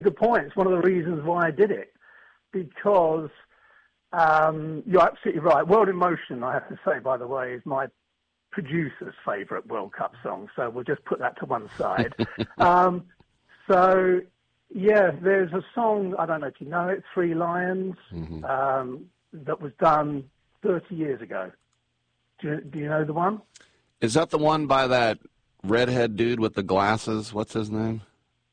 good point. It's one of the reasons why I did it, because you're absolutely right. World in Motion, I have to say, by the way, is my producer's favourite World Cup song, so we'll just put that to one side. So, yeah, there's a song, I don't know if you know it, Three Lions, that was done 30 years ago. Do you know the one? Is that the one by that redhead dude with the glasses? What's his name?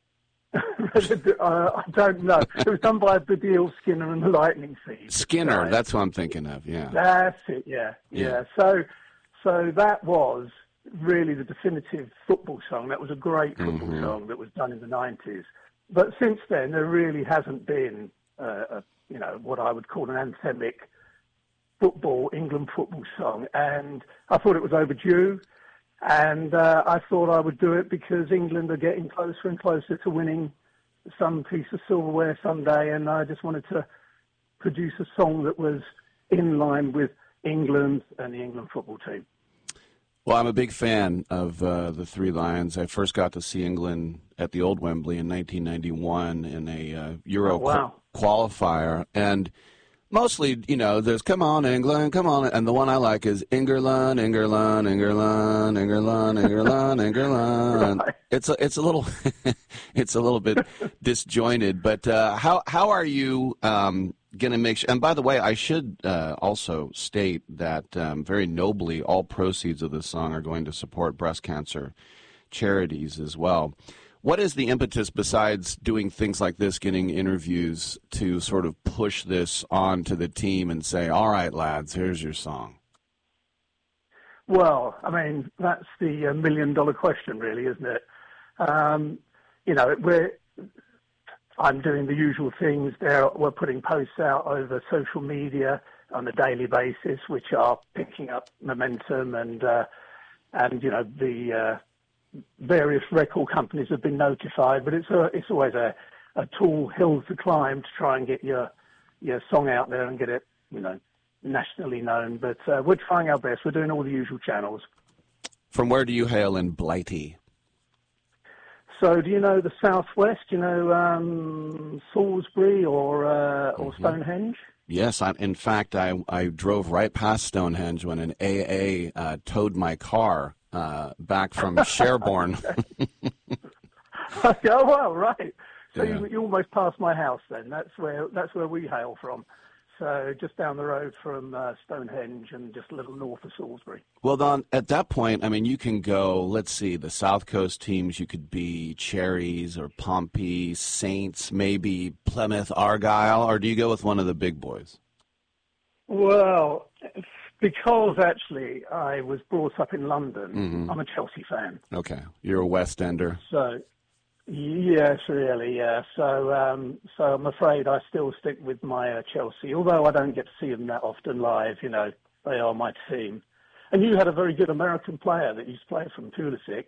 I don't know. It was done by Baddiel, Skinner and the Lightning Seeds. Skinner, right? That's what I'm thinking of, yeah. That's it, yeah. So that was really the definitive football song. That was a great football song that was done in the 90s. But since then, there really hasn't been, what I would call an anthemic England football song. And I thought it was overdue. And I thought I would do it because England are getting closer and closer to winning some piece of silverware someday. And I just wanted to produce a song that was in line with England and the England football team. Well, I'm a big fan of the Three Lions. I first got to see England at the Old Wembley in 1991 in a Euro qualifier. And mostly, there's "Come on, England, come on," and the one I like is "Ingerland, Ingerland, Ingerland, Ingerland, Ingerland, Ingerland." Right. It's a little it's a little bit disjointed, but how are you going to make sure? And by the way, I should also state that very nobly, all proceeds of this song are going to support breast cancer charities as well. What is the impetus besides doing things like this, getting interviews, to sort of push this on to the team and say, all right, lads, here's your song? Well, I mean, that's the million-dollar question, really, isn't it? I'm doing the usual things there. We're putting posts out over social media on a daily basis, which are picking up momentum, and the various record companies have been notified, but it's always a tall hill to climb to try and get your song out there and get it, nationally known. But we're trying our best. We're doing all the usual channels. From where do you hail in Blighty? So do you know the Southwest? Do you know Salisbury or Stonehenge? Yes, in fact, I drove right past Stonehenge when an AA towed my car back from Sherborne. Oh, well, right. So yeah. You almost passed my house then. That's where we hail from. So just down the road from Stonehenge and just a little north of Salisbury. Well, Don, at that point, I mean, you can go, let's see, the South Coast teams, you could be Cherries or Pompey, Saints, maybe Plymouth, Argyle, or do you go with one of the big boys? Well, because actually I was brought up in London, I'm a Chelsea fan. Okay. You're a West Ender. So, yes, really, yeah. So I'm afraid I still stick with my Chelsea, although I don't get to see them that often live. They are my team. And you had a very good American player that used to play from Pulisic.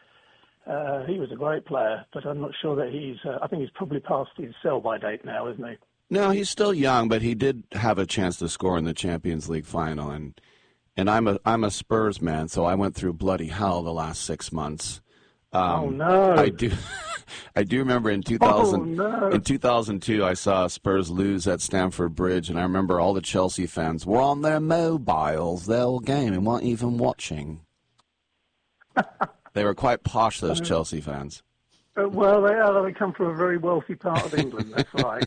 He was a great player, but I'm not sure that I think he's probably past his sell-by date now, isn't he? No, he's still young, but he did have a chance to score in the Champions League final. And I'm a Spurs man, so I went through bloody hell the last 6 months. Oh, no. I do remember in 2002 I saw Spurs lose at Stamford Bridge, and I remember all the Chelsea fans were on their mobiles the whole game and weren't even watching. They were quite posh, those Chelsea fans. Well, they are. They come from a very wealthy part of England. That's right.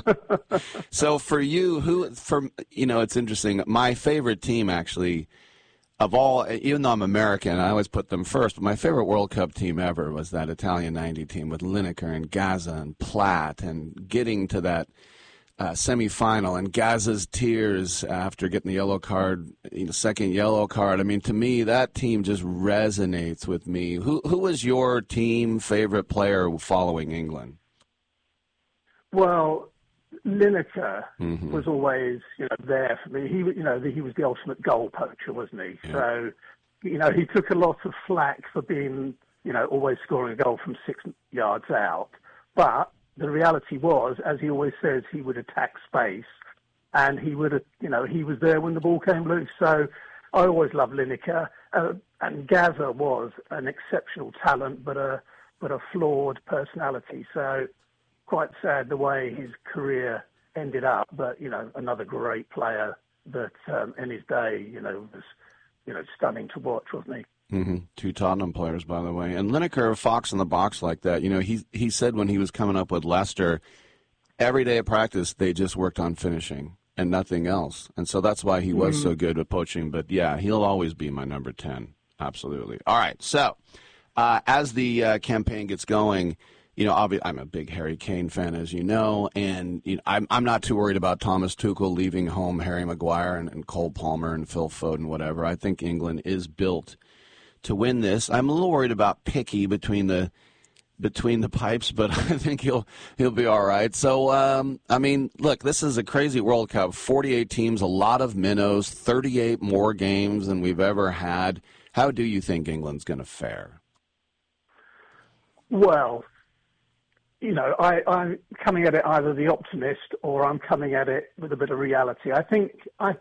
So for you, it's interesting. My favorite team, actually, of all, even though I'm American, I always put them first, but my favorite World Cup team ever was that Italian 90 team with Lineker and Gazza and Platt, and getting to that semifinal and Gazza's tears after getting the yellow card, second yellow card. I mean, to me, that team just resonates with me. Who was your team favorite player following England? Well, Lineker was always, there for me. He was the ultimate goal poacher, wasn't he? Yeah. So, he took a lot of flack for being, always scoring a goal from 6 yards out. But the reality was, as he always says, he would attack space, and he was there when the ball came loose. So I always loved Lineker, and Gazza was an exceptional talent, but a flawed personality. So quite sad the way his career ended up, but, another great player that in his day, was, stunning to watch, wasn't he? Mm-hmm. 2 Tottenham players, by the way. And Lineker, Fox in the box like that. He said when he was coming up with Leicester, every day at practice they just worked on finishing and nothing else. And so that's why he was so good at poaching. But, yeah, he'll always be my number 10. Absolutely. All right. So as the campaign gets going, I'm a big Harry Kane fan, as you know, and I'm not too worried about Thomas Tuchel leaving home Harry Maguire and Cole Palmer and Phil Foden, whatever. I think England is built to win this. I'm a little worried about Picky between the pipes, but I think he'll be all right. So, look, this is a crazy World Cup. 48 teams, a lot of minnows, 38 more games than we've ever had. How do you think England's going to fare? Well, I'm coming at it either the optimist or I'm coming at it with a bit of reality. I think,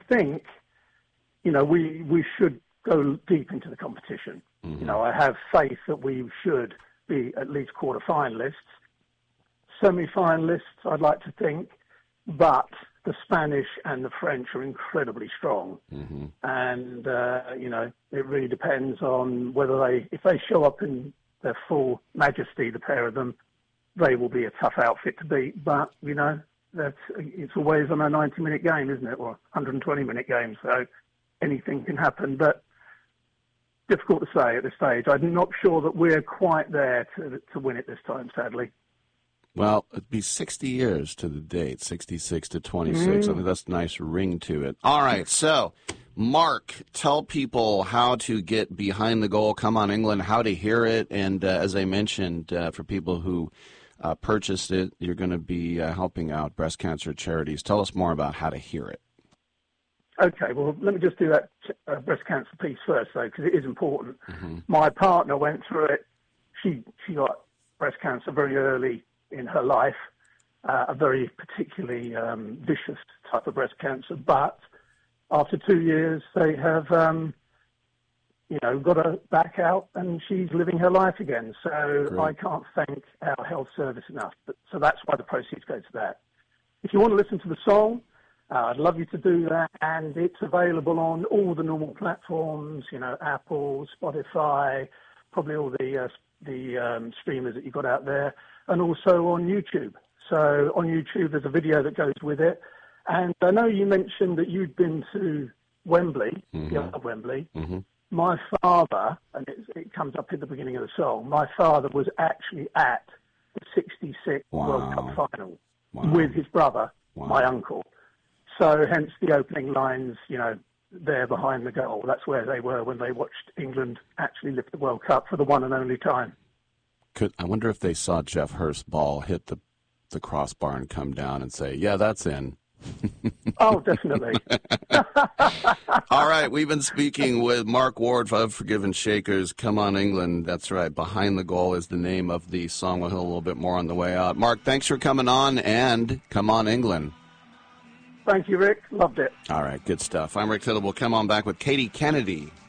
we should go deep into the competition. Mm-hmm. I have faith that we should be at least quarter-finalists. Semi-finalists, I'd like to think, but the Spanish and the French are incredibly strong. Mm-hmm. And, it really depends on whether if they show up in their full majesty, the pair of them, they will be a tough outfit to beat. But, it's always on a 90-minute game, isn't it? Or 120-minute game, so anything can happen. But difficult to say at this stage. I'm not sure that we're quite there to win it this time, sadly. Well, it'd be 60 years to the date, 66 to 26. I think that's a nice ring to it. All right, so, Mark, tell people how to get Behind the Goal, Come on England, how to hear it, and as I mentioned, for people who purchased it, you're going to be helping out breast cancer charities. Tell us more about how to hear it. Okay, well, let me just do that breast cancer piece first, though, because it is important. Mm-hmm. My partner went through it. She got breast cancer very early in her life, a very particularly vicious type of breast cancer. But after 2 years, they have, got her back out, and she's living her life again. So great. I can't thank our health service enough. So that's why the proceeds go to that. If you want to listen to the song, I'd love you to do that, and it's available on all the normal platforms, Apple, Spotify, probably all the streamers that you've got out there, and also on YouTube. So on YouTube, there's a video that goes with it. And I know you mentioned that you'd been to Wembley, the other Wembley. Mm-hmm. My father, and it comes up in the beginning of the song, my father was actually at the 66 World Cup final with his brother, my uncle. So hence the opening lines, there behind the goal. That's where they were when they watched England actually lift the World Cup for the one and only time. I wonder if they saw Jeff Hurst's ball hit the crossbar and come down and say, yeah, that's in. Oh, definitely. All right, we've been speaking with Mark Ward of Forgiven Shakers. Come on, England. That's right. Behind the Goal is the name of the song. We'll hear a little bit more on the way out. Mark, thanks for coming on, and come on, England. Thank you, Rick. Loved it. All right, good stuff. I'm Rick Tittle. We'll come on back with Katie Kennedy.